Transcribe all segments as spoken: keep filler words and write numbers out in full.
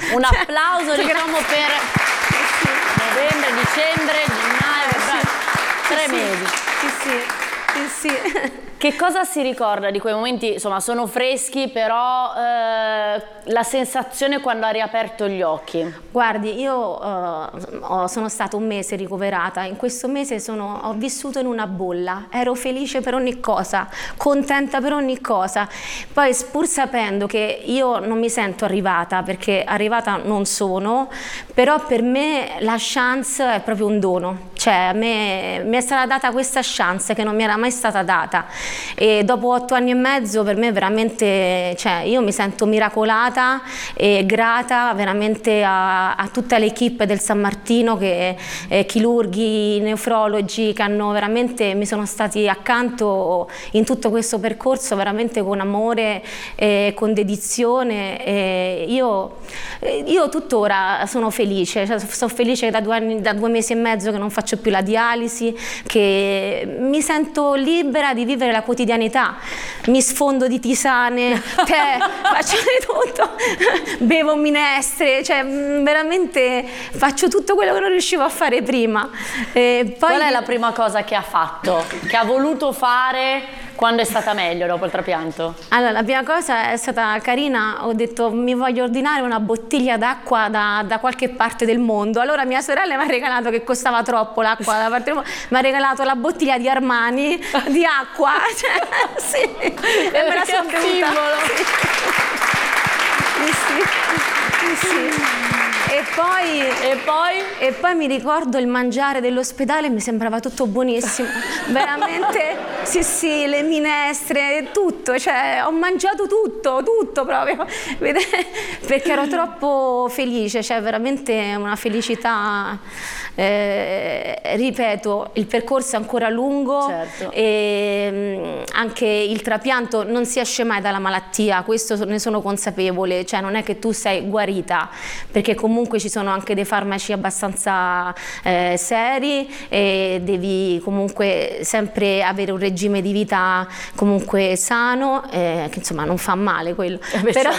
Un applauso, diciamo, per novembre, dicembre, gennaio, febbraio, tre mesi. Sì, sì. Sì, sì. Che cosa si ricorda di quei momenti? Insomma, sono freschi, però eh, la sensazione quando ha riaperto gli occhi. Guardi, io uh, sono stata un mese ricoverata, in questo mese sono, ho vissuto in una bolla, ero felice per ogni cosa, contenta per ogni cosa, poi pur sapendo che io non mi sento arrivata, perché arrivata non sono, però per me la chance è proprio un dono, cioè a me mi è stata data questa chance che non mi era mai stata data, e dopo otto anni e mezzo per me veramente, cioè io mi sento miracolata e grata veramente a, a tutta l'equipe del San Martino, che eh, chirurghi, nefrologi, che hanno veramente, mi sono stati accanto in tutto questo percorso veramente con amore e con dedizione, e io, io tuttora sono felice, cioè, sono felice che da due, anni, da due mesi e mezzo che non faccio più la dialisi, che mi sento libera di vivere la quotidianità, mi sfondo di tisane, tè, faccio di tutto, bevo minestre, cioè veramente faccio tutto quello che non riuscivo a fare prima. E poi... Qual è la prima cosa che ha fatto, che ha voluto fare quando è stata meglio dopo il trapianto? Allora, la prima cosa è stata carina, ho detto mi voglio ordinare una bottiglia d'acqua da, da qualche parte del mondo. Allora mia sorella mi ha regalato, che costava troppo l'acqua da parte del mondo, mi ha regalato la bottiglia di Armani di acqua, cioè, sì, e me la sono bevuta. Sì, sì, sì, sì. E poi, e, poi? e poi mi ricordo il mangiare dell'ospedale, mi sembrava tutto buonissimo, veramente, sì sì, le minestre, tutto, cioè ho mangiato tutto, tutto proprio, perché ero troppo felice, cioè veramente una felicità, eh, ripeto, il percorso è ancora lungo, certo. E anche il trapianto non si esce mai dalla malattia, questo ne sono consapevole, cioè non è che tu sei guarita, perché comunque Comunque ci sono anche dei farmaci abbastanza eh, seri, e devi comunque sempre avere un regime di vita comunque sano, eh, che insomma non fa male quello, eh però,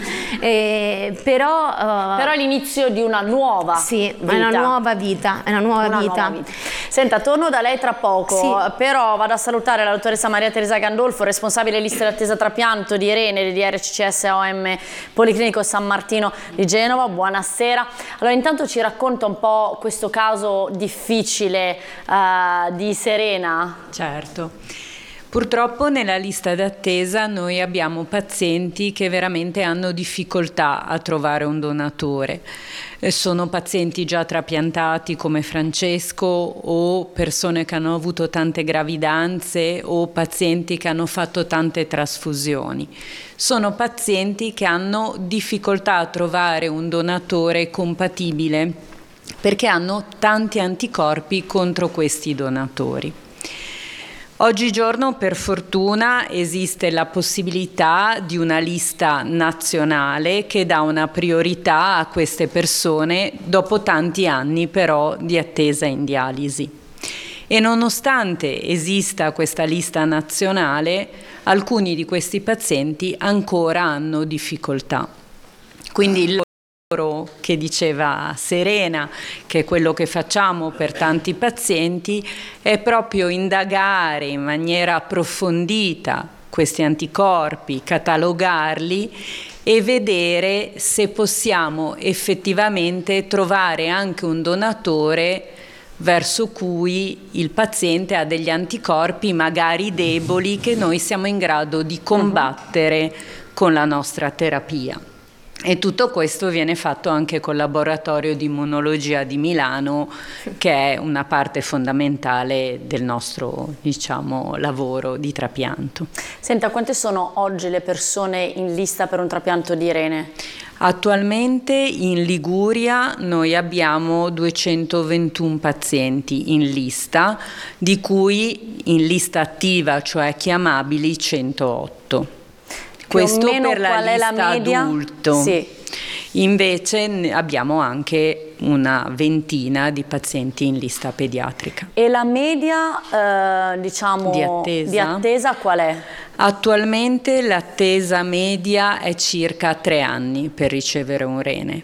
eh, però, uh, però è l'inizio di una nuova sì, vita. È una nuova vita, è una nuova, una vita. nuova vita. Senta, torno da lei tra poco, sì. però vado a salutare la dottoressa Maria Teresa Gandolfo, responsabile liste d'attesa trapianto di Irene, di R C C S O M Policlinico San Martino di Genova. Buonasera. Allora, intanto ci racconta un po' questo caso difficile uh, di Serena. Certo. Purtroppo nella lista d'attesa noi abbiamo pazienti che veramente hanno difficoltà a trovare un donatore. Sono pazienti già trapiantati come Francesco, o persone che hanno avuto tante gravidanze, o pazienti che hanno fatto tante trasfusioni. Sono pazienti che hanno difficoltà a trovare un donatore compatibile perché hanno tanti anticorpi contro questi donatori. Oggigiorno, per fortuna, esiste la possibilità di una lista nazionale che dà una priorità a queste persone dopo tanti anni però di attesa in dialisi. E nonostante esista questa lista nazionale, alcuni di questi pazienti ancora hanno difficoltà. Quindi il che diceva Serena, che è quello che facciamo per tanti pazienti, è proprio indagare in maniera approfondita questi anticorpi, catalogarli e vedere se possiamo effettivamente trovare anche un donatore verso cui il paziente ha degli anticorpi magari deboli che noi siamo in grado di combattere con la nostra terapia. E tutto questo viene fatto anche col laboratorio di immunologia di Milano, che è una parte fondamentale del nostro, diciamo, lavoro di trapianto. Senta, quante sono oggi le persone in lista per un trapianto di Irene? Attualmente in Liguria noi abbiamo duecentoventuno pazienti in lista, di cui in lista attiva, cioè chiamabili, centootto. Questo per la lista adulto. Sì. Invece abbiamo anche una ventina di pazienti in lista pediatrica. E la media, eh, diciamo, di attesa? di attesa qual è? Attualmente l'attesa media è circa tre anni per ricevere un rene.